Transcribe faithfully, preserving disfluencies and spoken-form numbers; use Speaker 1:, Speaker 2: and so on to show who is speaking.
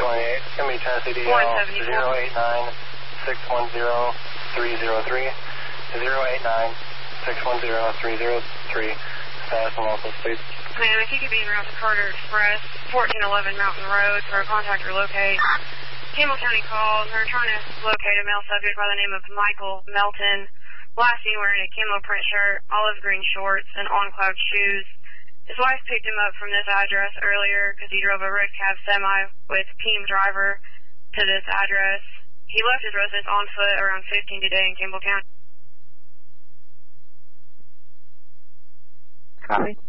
Speaker 1: twenty-eight. It's going to be Tennessee D L zero eight nine six one zero three zero three. zero eight nine six one zero three zero three. Status and local speed.
Speaker 2: Ma'am, if you could be en route to Carter Express, fourteen eleven Mountain Road for a contact or locate. Campbell County called. They're trying to locate a male subject by the name of Michael Melton. Last seen wearing a camo print shirt, olive green shorts, and on-cloud shoes. His wife picked him up from this address earlier because he drove a red cab semi with team driver to this address. He left his residence on foot around fifteen today in Campbell County.
Speaker 3: Copy.